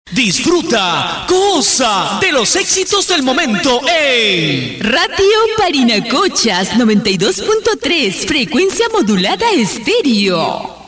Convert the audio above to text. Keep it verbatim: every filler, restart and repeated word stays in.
Disfruta, goza de los éxitos del momento en Radio Parinacochas noventa y dos punto tres, frecuencia modulada estéreo.